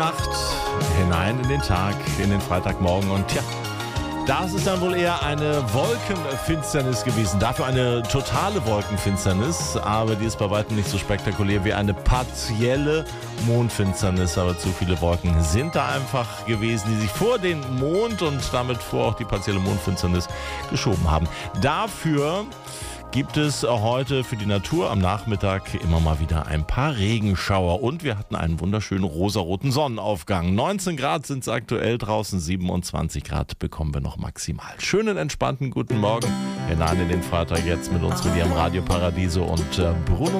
Nacht, hinein in den Tag, in den Freitagmorgen und tja, das ist dann wohl eher eine Wolkenfinsternis gewesen. Dafür eine totale Wolkenfinsternis, aber die ist bei weitem nicht so spektakulär wie eine partielle Mondfinsternis. Aber zu viele Wolken sind da einfach gewesen, die sich vor den Mond und damit vor auch die partielle Mondfinsternis geschoben haben. Dafür gibt es heute für die Natur am Nachmittag immer mal wieder ein paar Regenschauer. Und wir hatten einen wunderschönen rosaroten Sonnenaufgang. 19 Grad sind es aktuell draußen, 27 Grad bekommen wir noch maximal. Schönen, entspannten guten Morgen hinein in den Freitag jetzt mit uns, mit Ihrem Radio Paradiso und Bruno